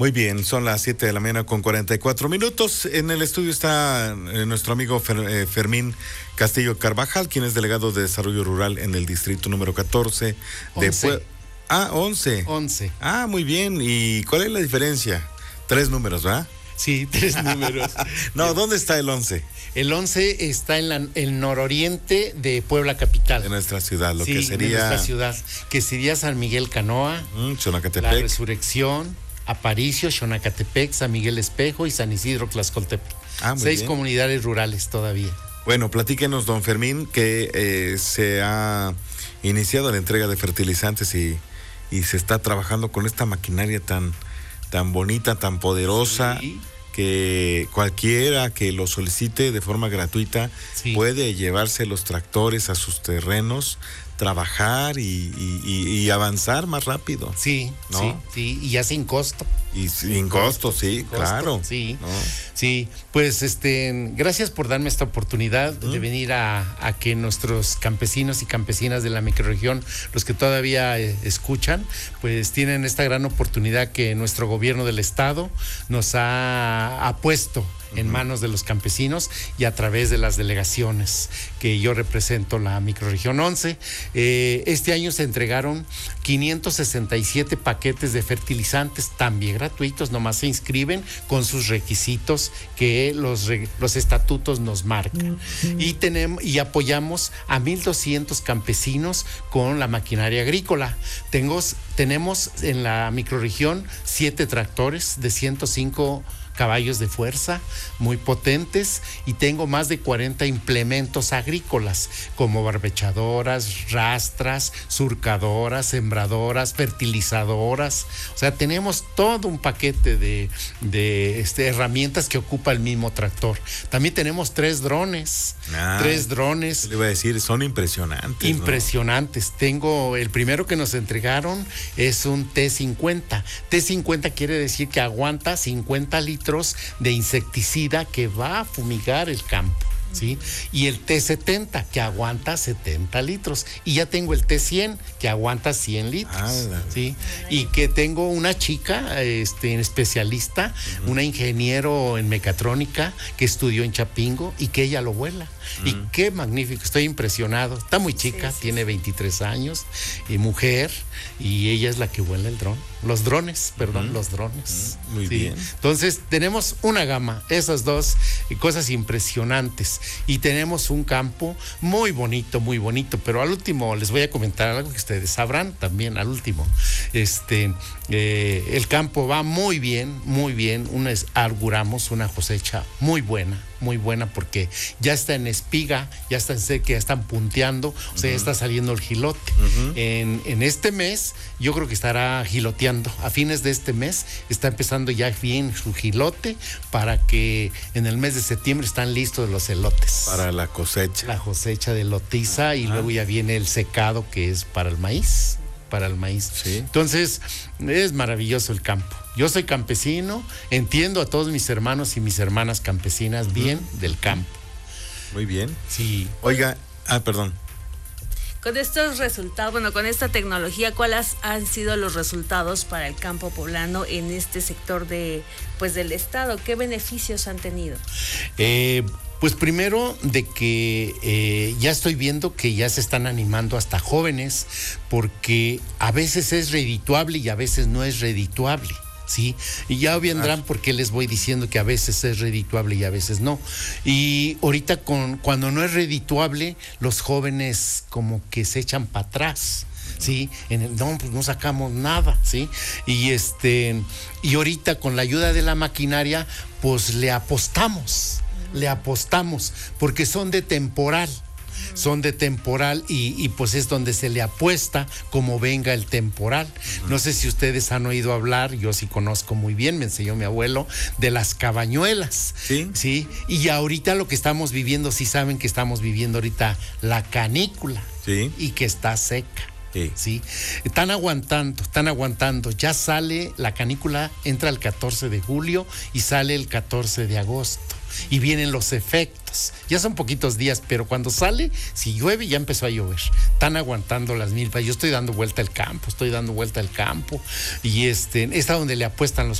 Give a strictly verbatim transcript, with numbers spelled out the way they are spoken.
Muy bien, son las siete de la mañana con cuarenta y cuatro minutos. En el estudio está eh, nuestro amigo Fer, eh, Fermín Castillo Carvajal, quien es delegado de Desarrollo Rural en el distrito número catorce de Puebla. Ah, once. once. Ah, muy bien. ¿Y cuál es la diferencia? Tres números, ¿verdad? Sí, tres números. No, ¿dónde está el once? El once está en la, el nororiente de Puebla capital. De nuestra ciudad, lo sí, que sería... de nuestra ciudad, que sería San Miguel Canoa, Mm, Xonacatepec. La Resurrección, Aparicio, Xonacatepec, San Miguel Espejo y San Isidro Tlaxcoltepec. Ah, muy Seis bien. comunidades rurales todavía. Bueno, platíquenos, don Fermín, que eh, se ha iniciado la entrega de fertilizantes y, y se está trabajando con esta maquinaria tan, tan bonita, tan poderosa, Sí. que cualquiera que lo solicite de forma gratuita Sí. puede llevarse los tractores a sus terrenos, trabajar y, y, y, y avanzar más rápido. Sí, ¿No? sí, sí, y ya sin costo. Y sin costo, sí, Sin costo, claro. Sí, ¿No? sí, pues este, gracias por darme esta oportunidad ¿Mm? de venir a, a que nuestros campesinos y campesinas de la microrregión, los que todavía eh, escuchan, pues tienen esta gran oportunidad que nuestro gobierno del estado nos ha, ha puesto en manos de los campesinos y a través de las delegaciones que yo represento, la microrregión once. Eh, este año se entregaron quinientos sesenta y siete paquetes de fertilizantes, también gratuitos, nomás se inscriben con sus requisitos que los, los estatutos nos marcan. Uh-huh. Y, tenemos, y apoyamos a mil doscientos campesinos con la maquinaria agrícola. Tengo, tenemos en la microrregión siete tractores de ciento cinco caballos de fuerza muy potentes y tengo más de cuarenta implementos agrícolas como barbechadoras, rastras, surcadoras, sembradoras, fertilizadoras. O sea, tenemos todo un paquete de, de este, herramientas que ocupa el mismo tractor. También tenemos tres drones. Ah, tres drones. Le iba a decir, son impresionantes. Impresionantes. ¿No? Tengo, el primero que nos entregaron es un T cincuenta. T cincuenta quiere decir que aguanta cincuenta litros de insecticida que va a fumigar el campo, ¿sí? Y el T setenta que aguanta setenta litros. Y ya tengo el T cien que aguanta cien litros, ah, ¿sí? Y que tengo una chica, este, especialista, uh-huh. una ingeniero en mecatrónica que estudió en Chapingo y que ella lo vuela. Uh-huh. Y qué magnífico, estoy impresionado. Está muy chica, sí, sí, tiene veintitrés años, y mujer, y ella es la que vuela el dron. Los drones, perdón, uh-huh. los drones. Uh-huh. Muy sí. bien. Entonces, tenemos una gama, esas dos cosas impresionantes. Y tenemos un campo muy bonito, muy bonito. Pero al último les voy a comentar algo que ustedes sabrán también al último. Este, eh, el campo va muy bien, muy bien. Una, auguramos una cosecha muy buena, muy buena porque ya está en espiga, ya está en seca, ya están punteando, o sea, uh-huh. ya está saliendo el gilote. Uh-huh. En, en este mes, yo creo que estará giloteando. A fines de este mes está empezando ya bien su gilote para que en el mes de septiembre están listos los elotes. Para la cosecha. La cosecha de lotiza y uh-huh. luego ya viene el secado que es para el maíz. Para el maíz. Sí. Entonces, es maravilloso el campo. Yo soy campesino, entiendo a todos mis hermanos y mis hermanas campesinas uh-huh. bien del campo. Muy bien. Sí. Oiga, ah, perdón. Con estos resultados, bueno, con esta tecnología, ¿cuáles han sido los resultados para el campo poblano en este sector de, pues, del estado? ¿Qué beneficios han tenido? Eh, pues primero de que eh, ya estoy viendo que ya se están animando hasta jóvenes, porque a veces es redituable y a veces no es redituable. Sí, y ya vendrán ah. porque les voy diciendo que a veces es redituable y a veces no. Y ahorita con, cuando no es redituable, los jóvenes como que se echan para atrás. Sí, en el, no, pues no sacamos nada, sí. Y este, y ahorita con la ayuda de la maquinaria, pues le apostamos, uh-huh. le apostamos, porque son de temporal. Son de temporal y, y pues es donde se le apuesta como venga el temporal. Uh-huh. No sé si ustedes han oído hablar, yo sí conozco muy bien, me enseñó mi abuelo, de las cabañuelas. Sí. Sí. Y ahorita lo que estamos viviendo, sí saben que estamos viviendo ahorita la canícula. Sí. Y que está seca. Sí. Sí. Están aguantando, están aguantando. Ya sale, la canícula entra el catorce de julio y sale el catorce de agosto. Y vienen los efectos. Ya son poquitos días, pero cuando sale, si llueve, ya empezó a llover. Están aguantando las milpas. Yo estoy dando vuelta al campo, estoy dando vuelta al campo. Y este, es a donde le apuestan los